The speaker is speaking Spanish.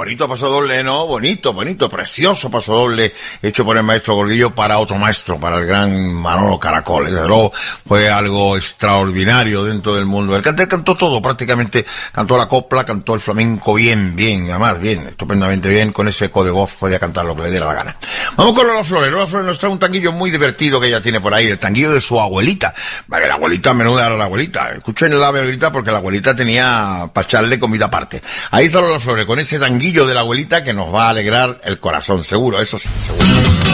bonito pasodoble, ¿no? Bonito, precioso pasodoble hecho por el maestro Gordillo para otro maestro, para el gran Manolo Caracol. Desde luego fue algo extraordinario dentro del mundo. El cantó todo prácticamente, cantó la copla, cantó el flamenco bien, además bien, estupendamente bien, con ese eco de voz podía cantar lo que le diera la gana. Vamos con Lola Flores. Lola Flores nos trae un tanguillo muy divertido que ella tiene por ahí, el tanguillo de su abuelita. Vale, la abuelita, menuda era la abuelita. Escuchen la abuelita porque la abuelita tenía para echarle comida aparte. Ahí está Lola Flores con ese tanguillo de la abuelita que nos va a alegrar el corazón, seguro, eso sí, seguro.